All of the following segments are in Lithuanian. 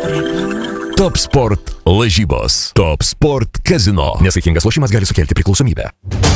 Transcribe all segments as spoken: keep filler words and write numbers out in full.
Top Sport lažybos. Top Sport kazino. Nesaikingas lošimas gali sukelti priklausomybę.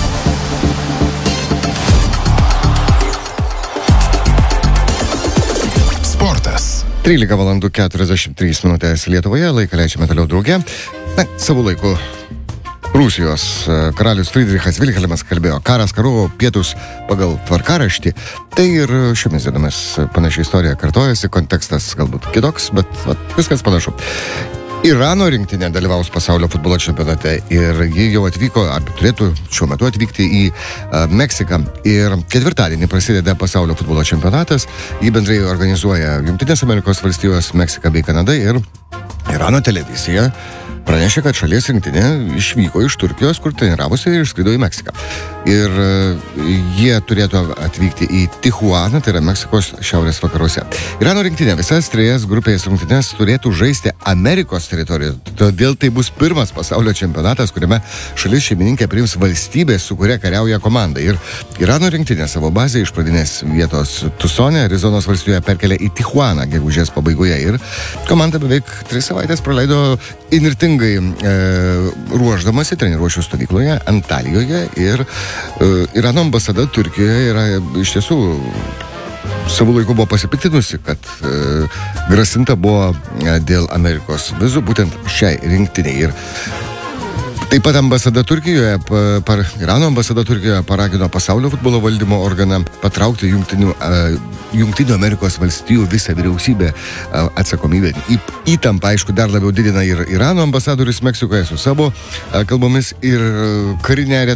Sportas. trylika valandų keturiasdešimt trys minutės Lietuvoje, laiką leidžiame toliau drauge. Na, savo laiku Rusijos karalius Friedrichas Vilhelmas kalbėjo karas karu, pietus pagal tvarkaraštį. Tai ir šiomis dienomis panaši istorija kartojasi, kontekstas galbūt kitoks, bet va, viskas panašu. Irano rinktinė dalyvaus pasaulio futbolo čempionate ir ji jau atvyko, ar turėtų šiuo metu atvykti į uh, Meksiką. Ir ketvirtadienį prasideda pasaulio futbolo čempionatas. Jį bendrai organizuoja Jungtinės Amerikos valstijos, Meksika bei Kanada, ir Irano televizija pranešė, kad šalies rinktinė išvyko iš Turkijos, kur treniravosi, ir išskrido į Meksiką. Ir uh, jie turėtų atvykti į Tijuaną, tai yra Meksikos šiaurės vakaruose. Irano rinktinė visas trejas grupės rungtynes turėtų žaisti Amerikos teritorijoje. Todėl tai bus pirmas pasaulio čempionatas, kuriame šalis šeimininkė priims valstybę, su kuria kariauja komanda. Ir Irano rinktinė savo bazę iš pradinės vietos Tusone, Arizonos valstijoje, perkelė į Tijuaną gegužės pabaigoje. Ir komanda beveik tris savaitės praleido įnirtingai e, ruošdamasi treniruočių stovykloje Antalijoje. Ir e, Irano ambasada Turkijoje yra iš tiesų savo laiku buvo pasipiktinusi, kad e, grasinta buvo e, dėl Amerikos vizų būtent šiai rinktiniai. Ir taip pat ambasada Turkijoje, par, Irano ambasada Turkijoje paragino pasaulio futbolo valdymo organą patraukti jungtinių, uh, jungtinių Amerikos valstijų visą vyriausybę uh, atsakomybę. Į, įtampa, aišku, dar labiau didina ir Irano ambasadorius Meksikoje su savo uh, kalbomis ir uh, karinė